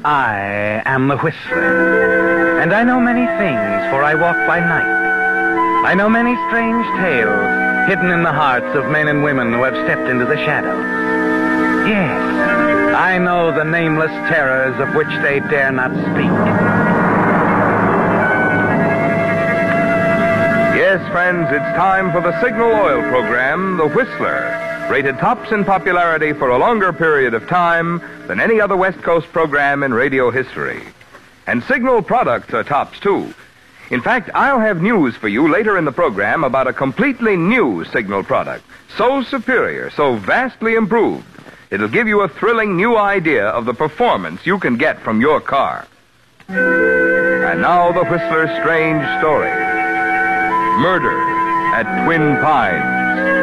I am the Whistler, and I know many things, for I walk by night. I know many strange tales hidden in the hearts of men and women who have stepped into the shadows. Yes, I know the nameless terrors of which they dare not speak. Yes, friends, it's time for the Signal Oil program, The Whistler, rated tops in popularity for a longer period of time than any other West Coast program in radio history. And Signal products are tops, too. In fact, I'll have news for you later in the program about a completely new Signal product, so superior, so vastly improved, it'll give you a thrilling new idea of the performance you can get from your car. And now the Whistler's strange story. Murder at Twin Pines.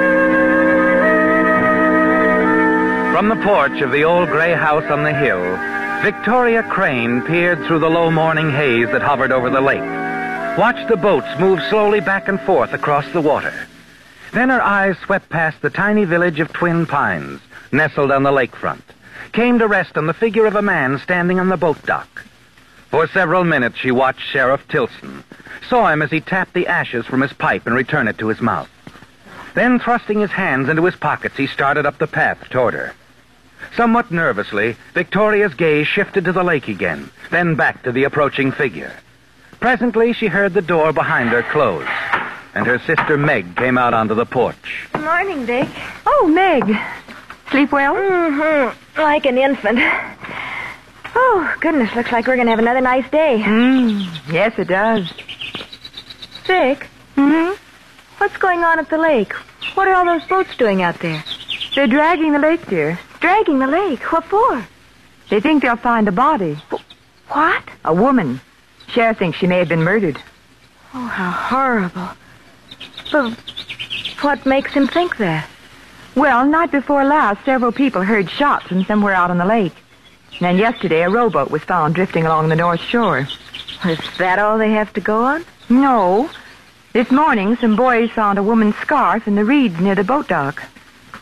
From the porch of the old gray house on the hill, Victoria Crane peered through the low morning haze that hovered over the lake, watched the boats move slowly back and forth across the water. Then her eyes swept past the tiny village of Twin Pines, nestled on the lakefront, came to rest on the figure of a man standing on the boat dock. For several minutes she watched Sheriff Tilson, saw him as he tapped the ashes from his pipe and returned it to his mouth. Then, thrusting his hands into his pockets, he started up the path toward her. Somewhat nervously, Victoria's gaze shifted to the lake again, then back to the approaching figure. Presently, she heard the door behind her close, and her sister Meg came out onto the porch. Good morning, Dick. Oh, Meg. Sleep well? Mm-hmm. Like an infant. Oh, goodness, looks like we're going to have another nice day. Yes, it does. Dick? What's going on at the lake? What are all those boats doing out there? They're dragging the lake, dear. Dragging the lake? What for? They think they'll find a body. What? A woman. Sheriff thinks she may have been murdered. Oh, how horrible. But what makes him think that? Well, night before last, several people heard shots from somewhere out on the lake. And then yesterday, a rowboat was found drifting along the north shore. Is that all they have to go on? No. This morning, some boys found a woman's scarf in the reeds near the boat dock.